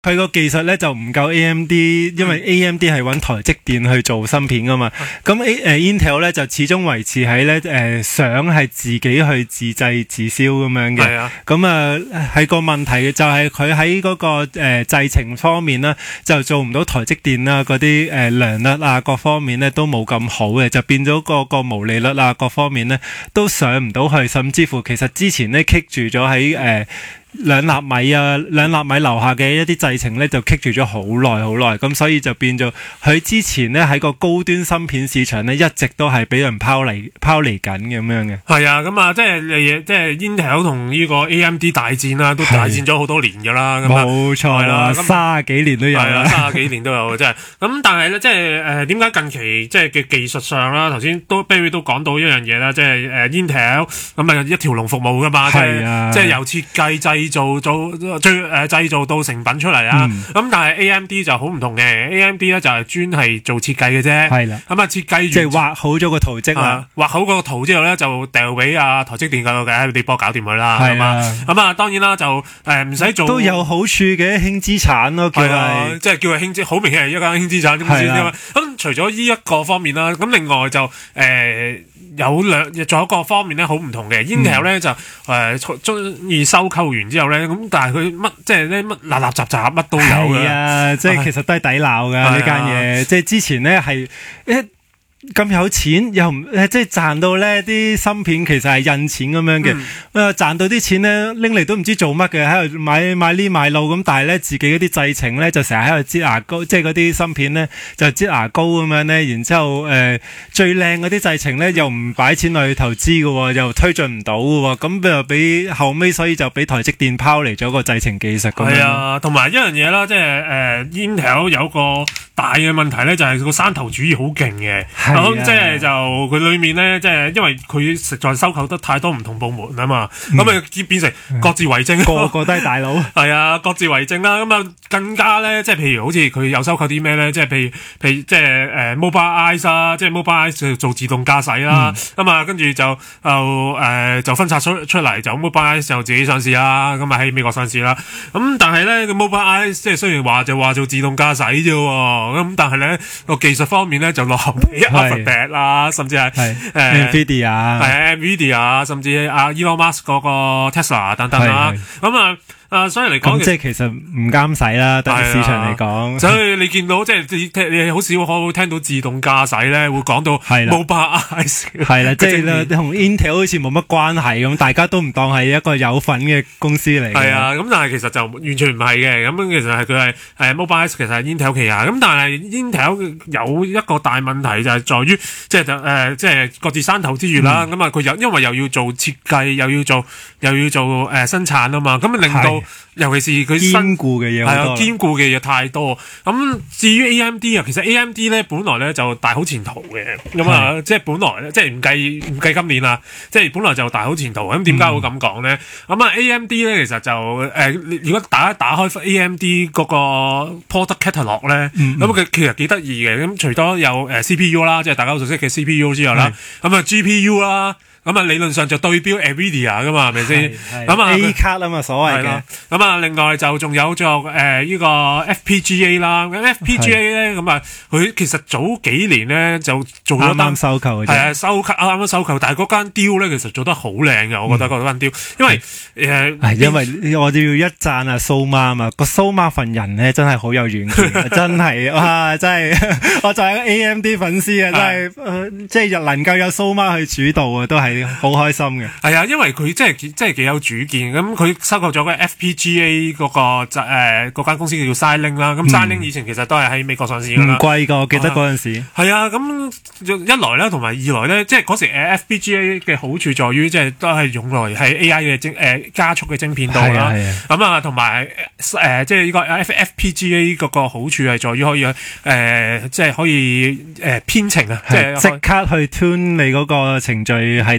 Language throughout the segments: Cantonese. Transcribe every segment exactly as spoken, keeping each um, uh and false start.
佢個技術咧就唔夠 A M D， 因為 A M D 係揾台積電去做芯片噶嘛。咁 A 誒 Intel 咧就始終維持喺咧誒想係自己去自製自銷咁樣嘅。 係啊。 咁啊係個問題就係佢喺嗰個誒製程方面啦，就做唔到台積電啦嗰啲誒良率啊各方面咧都冇咁好嘅，就變咗個個毛利率啊各方面咧都上唔到去，甚至乎其實之前咧棘住咗喺誒兩納米啊，兩納米樓下嘅一啲製程咧就棘住咗好耐好耐，咁所以就變咗佢之前咧喺個高端芯片市場咧一直都係俾人拋離拋離緊咁樣嘅。 係啊，咁啊，即係即係 Intel 同呢個 A M D 大戰啦，都大戰咗好多年㗎啦。 冇錯啦，三十幾年都有啦， 三十幾年都有真係。咁但係咧，即係誒點解近期即係嘅技術上啦，頭先都 Barry 都講到一樣嘢啦，即係誒 Intel 咁啊一條龍服務㗎嘛，即係即係由設計製造做最誒製造到成品出嚟啊！咁、嗯、但係 A M D 就好唔同嘅 ，A M D 咧就係專係做設計嘅啫。係啦，咁啊設計即係畫好咗個圖則啦， 畫好個圖之後咧就掉俾阿台積電嗰度嘅，你幫我搞掂佢啦。係啊，咁啊當然啦就誒唔使做都有好處嘅輕資產咯，叫係即係叫係輕資，好明顯係一間輕資產公司啫嘛。咁除咗呢一個方面啦，咁另外就誒。呃有兩，仲有一個方面咧，好唔同嘅。Intel 咧就誒中意收購完之後咧，咁但係佢乜即係咧乜垃垃雜雜乜都有嘅。係啊， 即係其實都係抵鬧㗎呢間嘢。即係之前咧係一。咁有錢又唔即係賺到咧啲芯片其實係印錢咁樣嘅，嗯、啊賺到啲錢咧拎嚟都唔知做乜嘅，喺度買買呢買路咁，但係咧自己嗰啲製程咧就成日喺度擠牙膏，即係嗰啲芯片咧就擠牙膏咁樣咧，然之後誒、呃、最靚嗰啲製程咧又唔擺錢落去投資嘅，又推進唔到嘅，咁就俾後尾所以就俾台積電拋離咗個製程技術咁樣。係啊， 同埋一樣嘢啦，即係誒 Intel 有個大嘅問題咧，就係個山頭主義好勁嘅。咁即係就佢裏面咧，即係因為佢實在收購得太多唔同部門啊嘛，咁啊、嗯、變成各自為政， 個個都係大佬。 係啊，各自為政啦。咁啊更加咧，即係譬如好似佢有收購啲咩咧，即係譬如譬如即係誒 Mobile Eyes 啊，即係 Mobile Eyes 做自動駕駛啦。咁啊跟住就就誒、呃、就分拆出出嚟，就 Mobile Eyes 就自己上市啦。咁啊喺美國上市啦。咁但係咧個 Mobile Eyes 即係雖然話就話做自動駕駛啫，咁但係咧個技術方面咧就落後俾 Alphabet 啦，甚至係誒 Nvidia 係 Nvidia， 甚至阿 Elon Musk 嗰個 Tesla 等等啦。咁啊啊，所以嚟講， 即係其實唔啱使啦，對市場嚟講。 所以你見到即係你你好少可會聽到自動駕駛咧，會講到 Mobile Eyes 係啦，即係同 Intel 好似冇乜關係咁，大家都唔當係一個有份嘅公司嚟。 係啊，咁但係其實就完全唔係嘅，咁其實係佢係誒 Mobile Eyes 其實係 Intel 旗下，咁但係 Intel 有一個大問題就係在於即係誒即係各自山頭之餘啦，咁啊佢又因為又要做設計，又要做又要做誒、呃、生產啊嘛，咁令到尤其是佢堅固嘅嘢， 係啊，堅固嘅嘢太多。咁至於 A M D 啊，其實 A M D 咧本來咧就大好前途嘅，咁啊，即係本來咧，即係唔計唔計今年啦，即係本來就大好前途。咁點解會咁講咧？咁啊 A M D 咧其實就誒、呃，如果大家打開 A M D 嗰個 product catalog 咧，咁佢、嗯、其實幾得意嘅。咁除咗有誒 C P U 啦，即係大家好熟悉嘅 C P U 之外啦，咁啊 G P U 啦。咁啊，理論上就對標 Nvidia 噶嘛，係咪先？咁啊 A 卡啊嘛，所謂嘅。 咁啊，另外就仲有做誒呢個 F P G A 啦。咁 F P G A 咧，咁啊，佢其實早幾年咧就做咗單收購嘅啫。 係啊，收購啱啱收購，但係嗰間 deal 咧其實做得好靚嘅，我覺得嗰間 deal，因為誒係因為我哋要一讚啊蘇媽啊嘛，個蘇媽份人咧真係好有遠見，真係哇，真係我就係個 A M D 粉絲啊，真係即係能夠有蘇媽去主導啊，都係。好開心嘅， 係啊，因為佢真係真係幾有主見，咁佢收購咗個 F P G A 嗰、那個就誒嗰間公司叫做 Xilinx 啦，咁 Xilinx 以前其實都係喺美國上市噶啦，唔貴噶，我記得嗰陣時。係啊，咁一來咧，同埋二來咧，即係嗰時誒 F P G A 嘅好處在於，即係都係用來喺 A I 嘅晶誒、呃、加速嘅晶片度啦，咁啊，同埋誒即係呢個 F P G A 嗰個好處係在於可以誒、呃、即係可以誒編、呃、程啊，即係即刻去 tune 你嗰個程序係。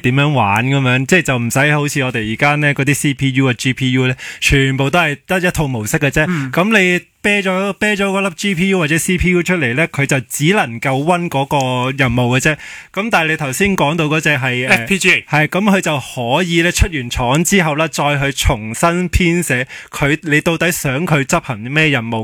點樣玩咁樣，即係就唔使好似我哋而家呢嗰啲 C P U 啊 G P U 咧，全部都係得一套模式嘅啫。咁、嗯、你啤咗啤咗嗰粒 G P U 或者 C P U 出嚟咧，佢就只能夠溫嗰個任務嘅啫。咁但係你頭先講到嗰隻係 F P G A， 係咁佢就可以咧出完廠之後咧，再去重新編寫佢你到底想佢執行啲咩任務。